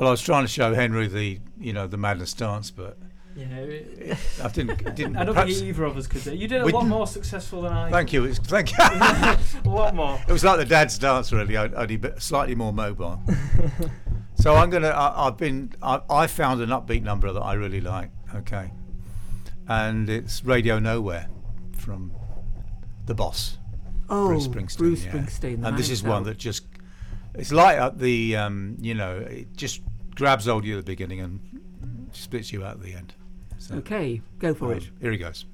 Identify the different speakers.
Speaker 1: Well, I was trying to show Henry the Madness dance, but
Speaker 2: Yeah,
Speaker 1: I didn't.
Speaker 2: I don't
Speaker 1: perhaps-
Speaker 2: think either of us could do it. You did a
Speaker 1: We-
Speaker 2: lot more successful than I.
Speaker 1: Thank you. Thank you.
Speaker 2: A lot more.
Speaker 1: It was like the dad's dance, really. Only slightly more mobile. So I'm gonna. I found an upbeat number that I really like. Okay, and it's Radio Nowhere from the Boss, Bruce Springsteen.
Speaker 3: Bruce
Speaker 1: yeah.
Speaker 3: Springsteen.
Speaker 1: And this is one that just. It's light up the. It just grabs hold of you at the beginning and splits you out at the end. So,
Speaker 3: Okay, go for it.
Speaker 1: Here he goes.